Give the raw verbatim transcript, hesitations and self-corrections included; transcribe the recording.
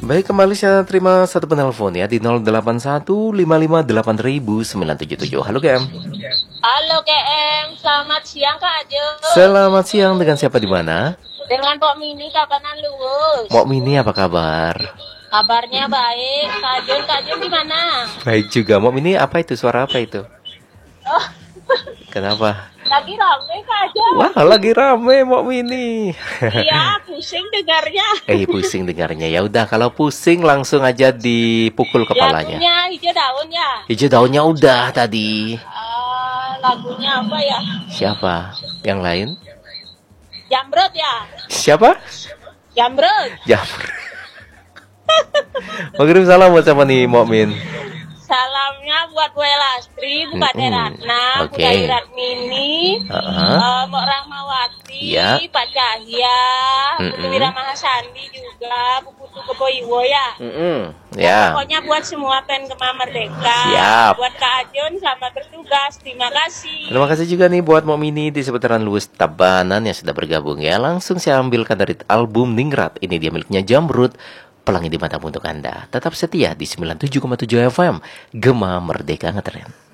Baik, kembali saya terima satu penelpon ya di nol delapan satu lima lima delapan sembilan tujuh tujuh. Halo K M. Halo K M, selamat siang Kak Ajo. Selamat siang, dengan siapa di mana? Dengan Pok Mini Kapanan Luwus. Mok Mini, apa kabar? Kabarnya baik. Kak Jun, Kak Jun di mana? Baik juga. Mok Mini, apa itu? Suara apa itu? Oh, Kenapa? lagi rame Kak Jun. Wah, lagi rame Mok Mini. Iya, pusing dengarnya. Eh, pusing dengarnya. Ya udah, kalau pusing langsung aja dipukul kepalanya. Lagunya hijau daun ya. Hijau daunnya udah tadi. Uh, lagunya apa ya? Siapa? Yang lain? Jamrut ya. Siapa? Jamrut. Jamrut. Mau kirim salam buat siapa nih, Mokmin? Salamnya buat Bu Elastri, Bu Kade Ratna, Bu Oke. Mini, Uh-huh. uh, Mbak Rahmawati, Ya. Pak Cahya, Bu Mm-mm. Tuwira Mahasandi juga, Bu Putu Keboiwo ya. Mm-mm. Ya. Pokoknya buat semua pen Gema Merdeka. Siap. Buat Kak Ajun, selamat bertugas. Terima kasih. Terima kasih juga nih buat Mok Mini di seputaran Luwus Tabanan yang sudah bergabung ya. Langsung saya ambilkan dari album Ningrat. Ini dia miliknya Jamrut. Pelangi di matamu untuk Anda. Tetap setia di sembilan puluh tujuh koma tujuh F M Gema Merdeka Ngetren.